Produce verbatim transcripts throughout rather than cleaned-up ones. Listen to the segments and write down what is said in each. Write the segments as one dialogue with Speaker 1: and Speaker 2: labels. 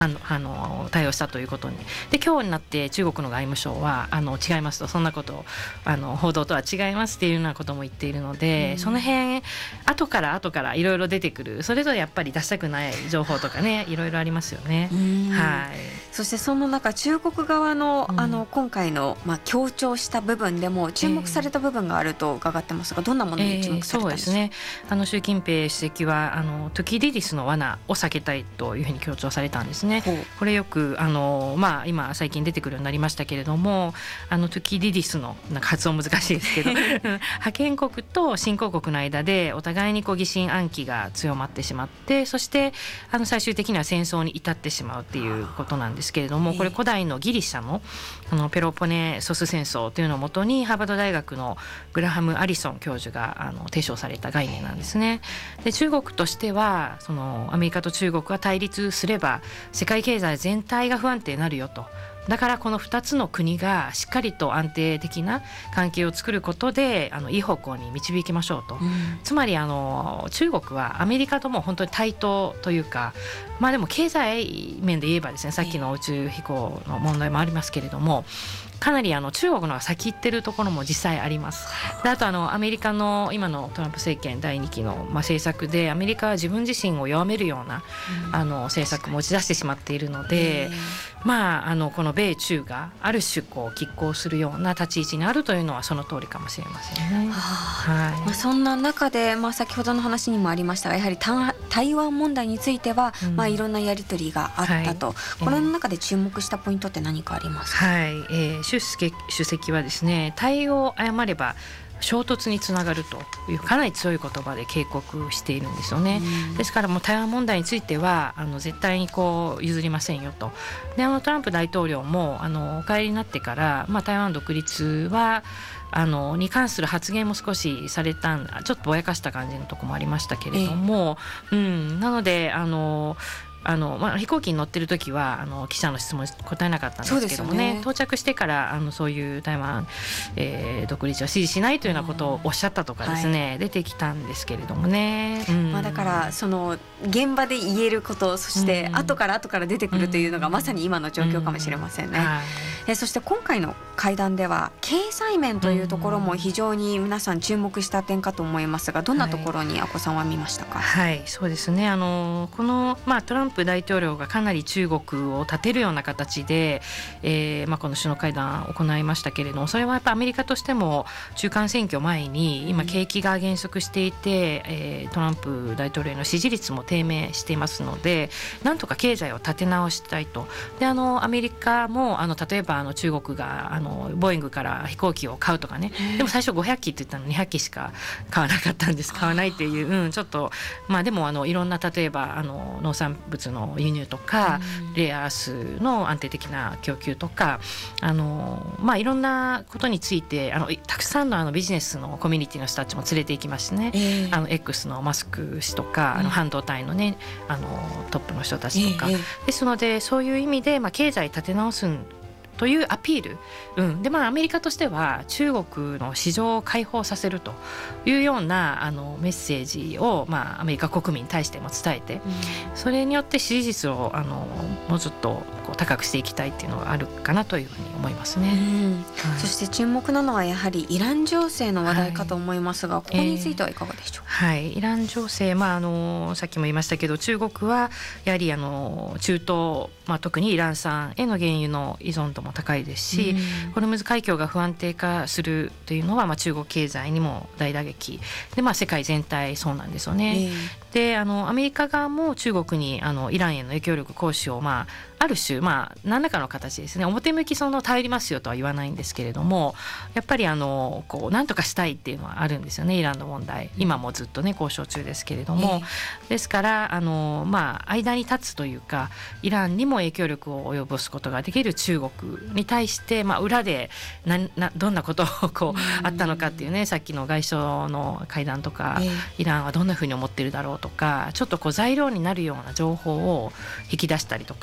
Speaker 1: あのあの対応したということにで、今日になって中国の外務省はあの違いますと、そんなことあの報道とは違いますっていうようなことも言っているので、うん、その辺後から後からいろいろ出てくる、それぞれやっぱり出したくない情報とかね、いろいろありますよね。はい、
Speaker 2: そしてその中中国側 の,、うん、あの今回の、まあ、強調した部分でも注目された部分があると伺ってますが、どんなものに注目されたんですか？
Speaker 1: えー、そうですね、あの習近平主席はあのトキリリスの罠を避けたいというふうに強調されたんですね。これよくあの、まあ、今最近出てくるようになりましたけれども、あのトキリリスのなんか発音難しいですけど覇権国と新興国の間でお互いにこう疑心暗鬼が強まってしまって、そしてあの最終的には戦争に至ってしまうっていうことなんですけれども、これ古代のギリシャの、あのペロポネソス戦争というのをもとにハーバード大学のグラハム・アリソン教授があの提唱された概念なんですね。で中国としてはそのアメリカと中国が対立すれば世界経済全体が不安定になるよと。だからこのふたつの国がしっかりと安定的な関係を作ることであのいい方向に導きましょうと、うん、つまりあの中国はアメリカとも本当に対等というか、まあでも経済面で言えばですね、さっきの宇宙飛行の問題もありますけれども、かなりあの中国の方が先行ってるところも実際あります。であとあのアメリカの今のトランプ政権だいにきの、まあ、政策でアメリカは自分自身を弱めるような、うん、あの政策も打ち出してしまっているので、まあ、あのこの米中がある種こう拮抗するような立ち位置にあるというのはその通りかもしれませんね。
Speaker 2: はい、まあ、そんな中で、まあ、先ほどの話にもありましたが、やはり台湾問題については、うん、まあ、いろんなやり取りがあったと、はい、これの中で注目したポイントって何かありますか？
Speaker 1: はい、えー、習主席はですね、対応を誤れば衝突につながるというかなり強い言葉で警告しているんですよね。ですからもう台湾問題についてはあの絶対にこう譲りませんよと。であのトランプ大統領もあのお帰りになってから、まあ、台湾独立はあのに関する発言も少しされたんちょっとぼやかした感じのところもありましたけれども、ええ、うん、なのであのあのまあ、飛行機に乗ってる時はあの記者の質問に答えなかったんですけども ね, ね到着してからあのそういう台湾、えー、独立を支持しないというようなことをおっしゃったとかですね、はい、出てきたんですけれどもね、うん、
Speaker 2: まあ、だからその現場で言えること、そして後から後から出てくるというのがまさに今の状況かもしれませんね、うん、はい、えそして今回の会談では経済面というところも非常に皆さん注目した点かと思いますが、どんなところに阿古さんは見ましたか？
Speaker 1: はい、はい、そうですね、あのこの、まあ、トランプトランプ大統領がかなり中国を立てるような形で、えーまあ、この首脳会談を行いましたけれども、それはやっぱアメリカとしても中間選挙前に今景気が減速していて、えー、トランプ大統領への支持率も低迷していますので、なんとか経済を立て直したいと。であのアメリカもあの例えばあの中国があのボーイングから飛行機を買うとかね、でも最初ごひゃっきって言ったのににひゃっきしか買わなかったんです。買わないっていう、うん、ちょっとまあでもあのいろんな例えばあの農産物の輸入とか、うん、レアアースの安定的な供給とか、あの、まあ、いろんなことについてあのたくさんの、あのビジネスのコミュニティの人たちも連れて行きましてね、えー、あの X のマスク氏とか、うん、あの半導体のねあのトップの人たちとか、えー、ですのでそういう意味で、まあ、経済立て直すというアピール、うん、でまあアメリカとしては中国の市場を開放させるというようなあのメッセージを、まあ、アメリカ国民に対しても伝えて、うん、それによって支持率をあのもうちょっとこう高くしていきたいっていうのがあるかなというふうに思いますね、うん、
Speaker 2: はい、そして注目なのはやはりイラン情勢の話題かと思いますが、はい、ここについてはいかがでしょうか？
Speaker 1: えーはい、イラン情勢、まあ、あのさっきも言いましたけど中国はやはりあの中東、まあ、特にイラン産への原油の依存度も高いですし、うん、ホルムズ海峡が不安定化するというのは、まあ、中国経済にも大打撃で、まあ、世界全体そうなんですよね、えー、であのアメリカ側も中国にあのイランへの影響力行使を、まあ、ある種、まあ、何らかの形ですね、表向きその頼りますよとは言わないんですけれども、やっぱりあのこう何とかしたいっていうのはあるんですよね。イランの問題今もずっとね交渉中ですけれども、えー、ですからあの、まあ、間に立つというかイランにも影響力を及ぼすことができる中国に対して、まあ、裏でななどんなことをこうあったのかっていうね、さっきの外相の会談とか、えー、イランはどんなふうに思ってるだろうとか、ちょっとこう材料になるような情報を引き出したりとか、ア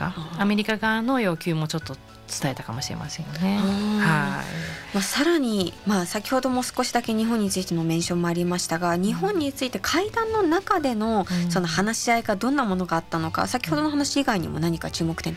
Speaker 1: メリカ側の要求もちょっと伝えたかもしれませんよね。はい、
Speaker 2: まあ、さらに、まあ、先ほども少しだけ日本についてのメンションもありましたが、日本について会談の中でのその話し合いがどんなものがあったのか、先ほどの話以外にも何か注目点